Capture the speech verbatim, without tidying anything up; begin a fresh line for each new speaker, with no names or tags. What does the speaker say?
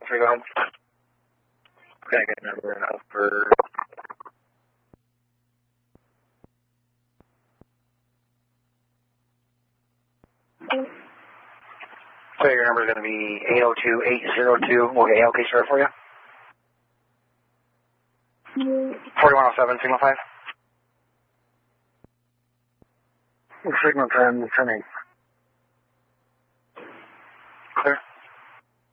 three, go ahead. Okay, I got a number enough for... So your number is going to be eight oh two, eight oh two. We'll get A L K started for you. forty-one oh seven, signal five.
Signal ten, turning.